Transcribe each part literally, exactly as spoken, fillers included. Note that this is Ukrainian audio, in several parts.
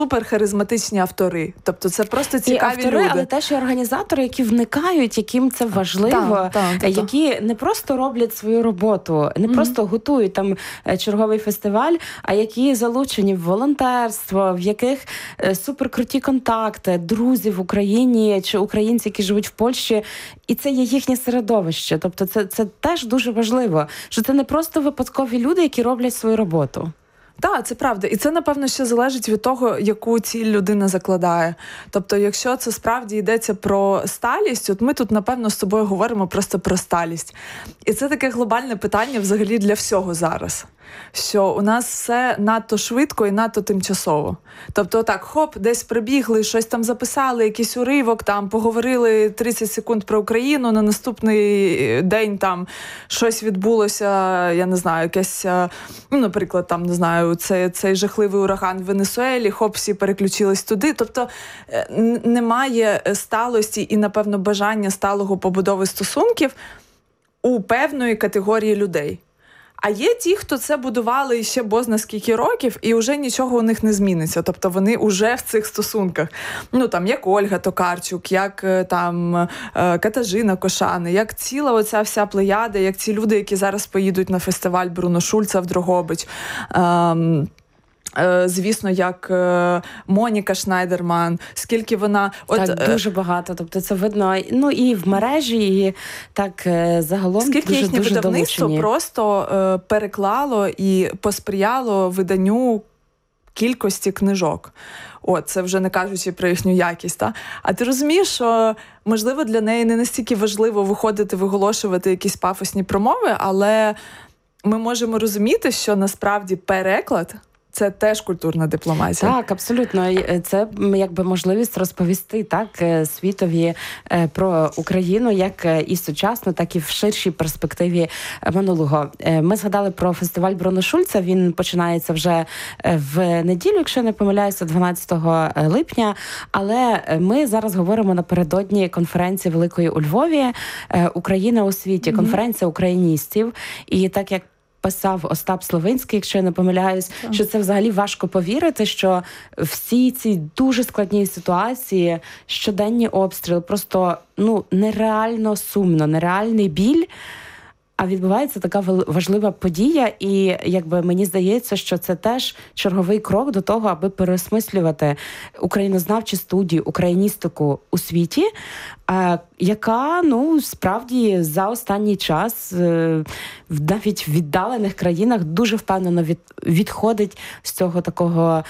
суперхаризматичні автори. Тобто це просто цікаві і автори, люди. Але теж і організатори, які вникають, яким це важливо, так, так, так, які не просто роблять свою роботу, не mm-hmm. просто готують там черговий фестиваль, а які залучені в волонтерство, в яких суперкруті контакти, друзі в Україні чи українці, які живуть в Польщі. І це є їхнє середовище. Тобто це, це теж дуже важливо, що це не просто випадкові люди, які роблять свою роботу. Так, це правда. І це, напевно, ще залежить від того, яку ціль людина закладає. Тобто, якщо це справді йдеться про сталість, от ми тут, напевно, з тобою говоримо просто про сталість. І це таке глобальне питання взагалі для всього зараз. Що у нас все надто швидко і надто тимчасово. Тобто так, хоп, десь прибігли, щось там записали, якийсь уривок, там поговорили тридцять секунд про Україну, на наступний день там щось відбулося, я не знаю, якесь, ну, наприклад, там, не знаю, цей, цей жахливий ураган в Венесуелі, хоп, всі переключились туди. Тобто немає сталості і, напевно, бажання сталого побудови стосунків у певної категорії людей. А є ті, хто це будували ще бозна скільки років, і вже нічого у них не зміниться. Тобто вони вже в цих стосунках. Ну, там, як Ольга Токарчук, як там Катажина Кошани, як ціла оця вся плеяда, як ці люди, які зараз поїдуть на фестиваль Бруно Шульца в Дрогобич. Ем... Звісно, як Моніка Шнайдерман, скільки вона... От, так, дуже багато. Тобто це видно, ну, і в мережі, і так загалом скільки дуже, їхнє дуже видавництво долучені. Просто переклало і посприяло виданню кількості книжок. От, це вже не кажучи про їхню якість. Та? А ти розумієш, що, можливо, для неї не настільки важливо виходити, виголошувати якісь пафосні промови, але ми можемо розуміти, що насправді переклад – це теж культурна дипломатія. Так, абсолютно. Це якби можливість розповісти так світові про Україну як і сучасно, так і в ширшій перспективі минулого. Ми згадали про фестиваль Бруно Шульца. Він починається вже в неділю, якщо я не помиляюся, дванадцятого липня. Але ми зараз говоримо напередодні конференції великої у Львові «Україна у світі», конференція україністів. І так як писав Остап Словинський, якщо я не помиляюсь, так. що це взагалі важко повірити, що всі ці дуже складні ситуації, щоденні обстріли, просто ну нереально сумно, нереальний біль, а відбувається така важлива подія, і якби мені здається, що це теж черговий крок до того, аби переосмислювати українознавчі студії, україністику у світі, яка, ну, справді за останній час навіть в віддалених країнах дуже впевнено від, відходить з цього такого,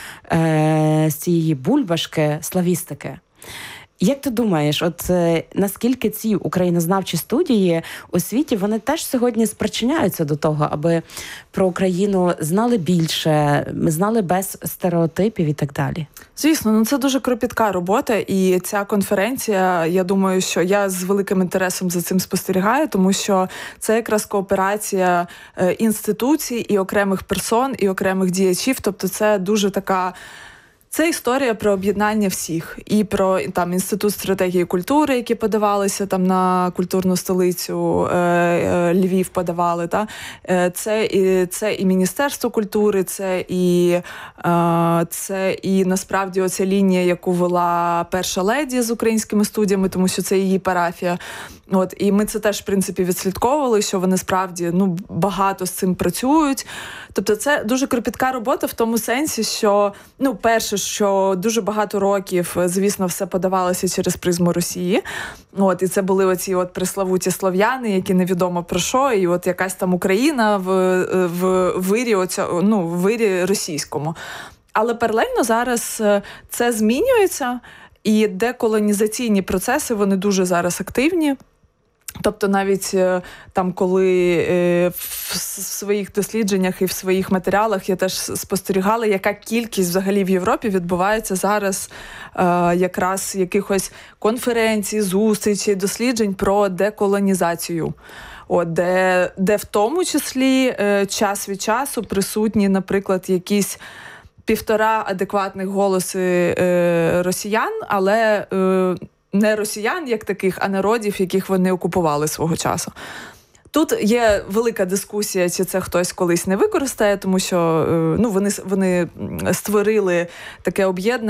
з цієї бульбашки славістики. Як ти думаєш, от е, наскільки ці українознавчі студії у світі, вони теж сьогодні спричиняються до того, аби про Україну знали більше, знали без стереотипів і так далі? Звісно, ну це дуже кропітка робота, і ця конференція, я думаю, що я з великим інтересом за цим спостерігаю, тому що це якраз кооперація е, інституцій і окремих персон, і окремих діячів, тобто це дуже така... Це історія про об'єднання всіх. І про там Інститут стратегії культури, які подавалися там на культурну столицю, е, е, Львів подавали. Та? Е, це, і, це і Міністерство культури, це і, е, це і насправді оця лінія, яку вела перша леді з українськими студіями, тому що це її парафія. От, і ми це теж, в принципі, відслідковували, що вони справді ну, багато з цим працюють. Тобто це дуже кропітка робота в тому сенсі, що, ну, перше, що дуже багато років, звісно, все подавалося через призму Росії. От, і це були оці от преславуті слов'яни, які невідомо про що, і от якась там Україна в, в вирі, оця, ну, в вирі російському. Але паралельно зараз це змінюється, і деколонізаційні процеси, вони дуже зараз активні. Тобто навіть там, коли в своїх дослідженнях і в своїх матеріалах я теж спостерігала, яка кількість взагалі в Європі відбувається зараз якраз якихось конференцій, зустрічей, досліджень про деколонізацію. От, де, де в тому числі час від часу присутні, наприклад, якісь півтора адекватних голоси росіян, але не росіян як таких, а народів, яких вони окупували свого часу. Тут є велика дискусія, чи це хтось колись не використає, тому що ну, вони, вони створили таке об'єднання.